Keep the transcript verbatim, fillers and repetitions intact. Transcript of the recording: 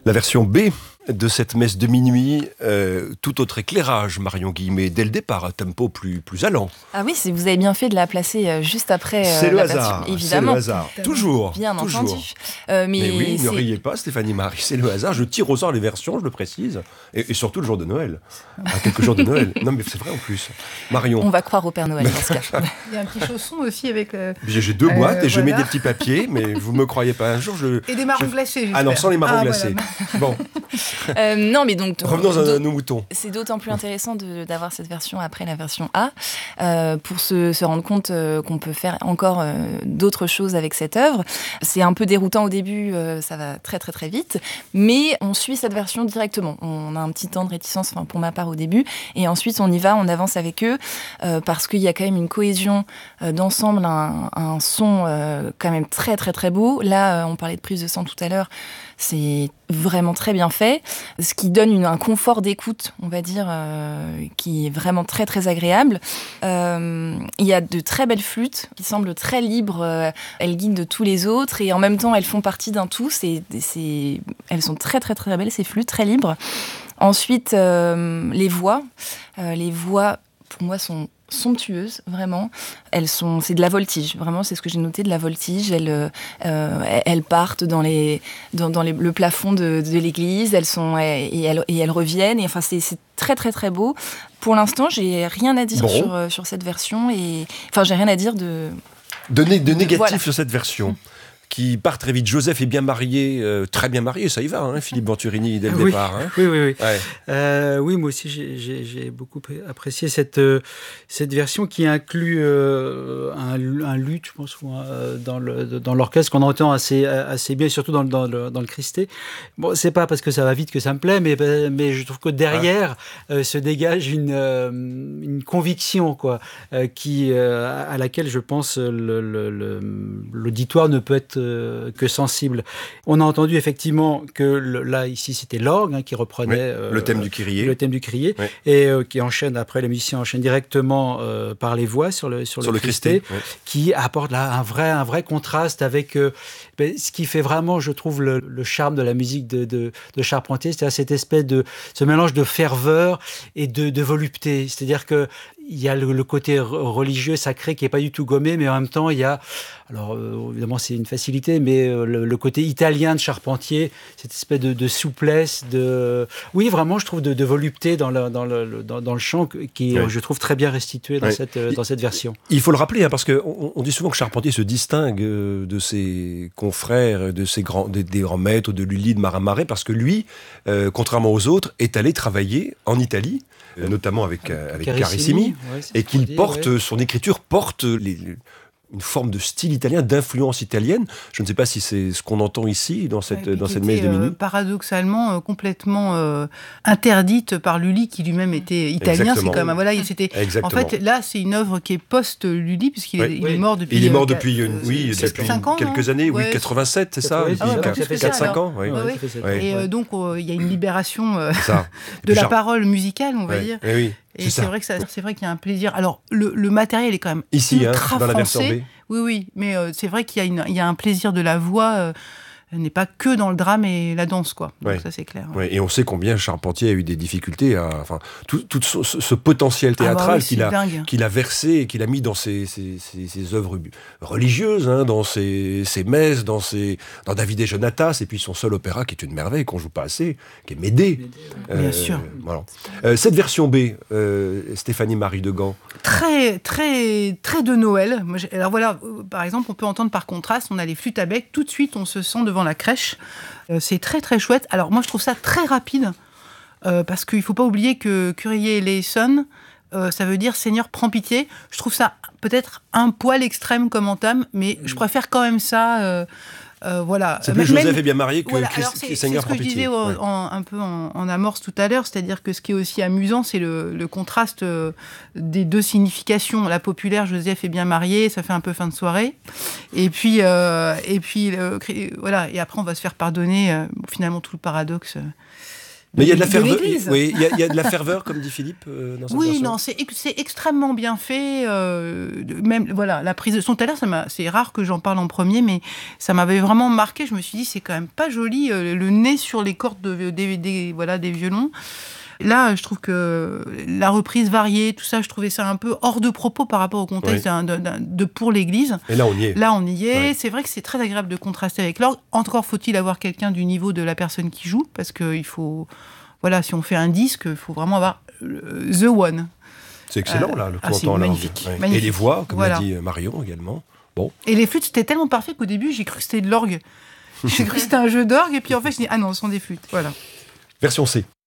La version B de cette messe de minuit, euh, tout autre éclairage, Marion Guillemé, dès le départ, un tempo plus, plus allant. Ah oui, c'est, vous avez bien fait de la placer euh, juste après euh, c'est le la hasard, version, évidemment. C'est le hasard, toujours. Bien toujours. entendu. Euh, mais, mais oui, c'est... ne riez pas, Stéphanie Marie, c'est le hasard. Je tire au sort les versions, je le précise, et, et surtout le jour de Noël. À quelques jours de Noël. Non, mais c'est vrai en plus. Marion. On va croire au Père Noël dans ce cas. Il y a un petit chausson aussi avec... Euh, j'ai, j'ai deux boîtes euh, et je voilà. mets des petits papiers, mais vous ne me croyez pas. Un jour, je... Et des marrons je... glacés, j'espère. Ah non, sans les marrons ah, glacés. Voilà. Bon. Euh, non, mais donc... Revenons à nos moutons. C'est d'autant plus intéressant de, d'avoir cette version après la version A, euh, pour se, se rendre compte euh, qu'on peut faire encore euh, d'autres choses avec cette œuvre. C'est un peu déroutant au début, euh, ça va très très très vite, mais on suit cette version directement. On a un petit temps de réticence, enfin, pour ma part au début, et ensuite on y va, on avance avec eux, euh, parce qu'il y a quand même une cohésion euh, d'ensemble, un, un son euh, quand même très très très beau. Là, euh, on parlait de prise de sang tout à l'heure, c'est vraiment très bien fait, ce qui donne une, un confort d'écoute, on va dire, euh, qui est vraiment très très agréable. Euh, il y a de très belles flûtes qui semblent très libres, euh, elles guident de tous les autres et en même temps elles font partie d'un tout. C'est, c'est, elles sont très très très belles ces flûtes, très libres. Ensuite, euh, les voix, euh, les voix pour moi sont somptueuses, vraiment. Elles sont, c'est de la voltige, vraiment, c'est ce que j'ai noté, de la voltige. Elles, euh, elles partent dans, les, dans, dans les, le plafond de, de l'église, elles sont, et, elles, et elles reviennent. Et enfin, c'est, c'est très, très, très beau. Pour l'instant, j'ai rien à dire bon. sur, sur cette version. Et, enfin, j'ai rien à dire de... De, né- de négatif voilà. sur cette version. Qui part très vite. Joseph est bien marié, euh, très bien marié, ça y va, hein, Philippe Venturini, dès le oui, départ. Hein. Oui, oui, oui. Ouais. Euh, oui, moi aussi, j'ai, j'ai, j'ai beaucoup apprécié cette, euh, cette version qui inclut euh, un, un luth, je pense, euh, dans, le, dans l'orchestre, qu'on entend assez, assez bien, surtout dans, dans, le, dans le Christé. Bon, c'est pas parce que ça va vite que ça me plaît, mais, mais je trouve que derrière ah. euh, se dégage une, euh, une conviction, quoi, euh, qui, euh, à laquelle, je pense, le, le, le, l'auditoire ne peut être que sensible. On a entendu effectivement que le, là, ici, c'était l'orgue hein, qui reprenait oui, euh, le thème du Kyrie. Le thème du Kyrie, oui. et euh, qui enchaîne, après, les musiciens enchaînent directement euh, par les voix sur le, sur sur le, le Christé, Christé oui. qui apporte là un vrai, un vrai contraste avec euh, ben, ce qui fait vraiment, je trouve, le, le charme de la musique de, de, de Charpentier, c'est-à-dire cette espèce de, ce mélange de ferveur et de, de volupté. C'est-à-dire que il y a le, le côté religieux, sacré, qui n'est pas du tout gommé, mais en même temps, il y a, alors euh, évidemment c'est une facilité, mais euh, le, le côté italien de Charpentier, cette espèce de, de souplesse, de, oui, vraiment, je trouve, de, de volupté dans le, dans le, dans, dans le chant, qui, oui. je trouve, très bien restitué dans, oui. cette, dans cette version. Il faut le rappeler, hein, parce qu'on on dit souvent que Charpentier se distingue de ses confrères, de ses grands, des, des grands maîtres, de Lully, de Marin-Marais, parce que lui, euh, contrairement aux autres, est allé travailler en Italie, notamment avec, euh, avec Carissimi, Carissimi ouais, et qu'il dire, porte, ouais. son écriture porte les, les, une forme de style italien, d'influence italienne. Je ne sais pas si c'est ce qu'on entend ici, dans cette, ouais, dans cette messe de minuit. Euh, paradoxalement, euh, complètement euh, interdite par Lully, qui lui-même était italien. Exactement. C'est quand même, voilà, c'était, en fait, là, c'est une œuvre qui est post-Lully, puisqu'il ouais. est, il oui. est mort depuis... Il est mort euh, depuis, euh, oui, depuis cinq ans, quelques non années, ouais. oui, quatre-vingt-sept, c'est ça, ah ouais, quatre cinq ans. Oui. Ouais, ouais. Ouais. Et euh, donc, il euh, y a une libération euh, de la genre... parole musicale, on va ouais. dire. Et oui. Et c'est, c'est vrai que ça, c'est vrai qu'il y a un plaisir. Alors le, le matériel est quand même ici, ultra hein, dans la version français. B. Oui, oui, mais euh, c'est vrai qu'il y a, une, il y a un plaisir de la voix. Euh, n'est pas que dans le drame et la danse, quoi. Donc ouais. ça, c'est clair. Ouais. Ouais. Et on sait combien Charpentier a eu des difficultés à, enfin, tout, tout ce, ce potentiel théâtral ah bah oui, qu'il a, qu'il a versé et qu'il a mis dans ses, ses, ses, ses œuvres religieuses, hein, dans ses, ses messes, dans ses, dans David et Jonatas, et puis son seul opéra qui est une merveille qu'on joue pas assez, qui est Médée. Médée ouais. euh, Bien sûr. Voilà. Euh, cette version B, euh, Stéphanie Marie de Gand. Très, très, très de Noël. Moi, alors voilà, euh, par exemple, on peut entendre par contraste, on a les flûtes à bec, tout de suite, on se sent devant la crèche. Euh, c'est très très chouette. Alors moi je trouve ça très rapide euh, parce qu'il ne faut pas oublier que Kyrie eleison, euh, ça veut dire Seigneur prends pitié. Je trouve ça peut-être un poil extrême comme entame, mais je préfère quand même ça. Euh, euh, voilà. C'est plus Même, Joseph est bien marié que voilà, Christ, c'est, Seigneur prends pitié. C'est ce que je disais ouais. en, un peu en, en amorce tout à l'heure, c'est-à-dire que ce qui est aussi amusant, c'est le, le contraste euh, des deux significations. La populaire, Joseph est bien marié, ça fait un peu fin de soirée. Et puis, euh, et puis euh, voilà. Et après, on va se faire pardonner. Euh, finalement, tout le paradoxe. Euh, Mais il y a de la de ferveur, l'église. oui, il y, a- il y a de la ferveur, comme dit Philippe, euh, dans cette Oui, version. non, c'est ex- c'est extrêmement bien fait. euh, de- même voilà, la prise de son. Tout à l'heure, ça m'a- c'est rare que j'en parle en premier, mais ça m'avait vraiment marqué. Je me suis dit, c'est quand même pas joli, euh, le nez sur les cordes de- des, des- voilà, des violons. Là, je trouve que la reprise variée, tout ça, je trouvais ça un peu hors de propos par rapport au contexte Oui. d'un- d'un- d'un- de pour l'Église. Et là, on y est. Là, on y est. Ouais. C'est vrai que c'est très agréable de contraster avec l'orgue. Encore faut-il avoir quelqu'un du niveau de la personne qui joue, parce qu'il faut, voilà, si on fait un disque, il faut vraiment avoir euh, the one. C'est excellent, Euh, là, le ah, c'est entend en langue. magnifique, Ouais. magnifique. Et les voix, comme Voilà. l'a dit Marion également. Bon, Et les flûtes, c'était tellement parfait qu'au début, j'ai cru que c'était de l'orgue. J'ai cru que c'était un jeu d'orgue, et puis en fait, je dis ah non, ce sont des flûtes. Voilà. version C.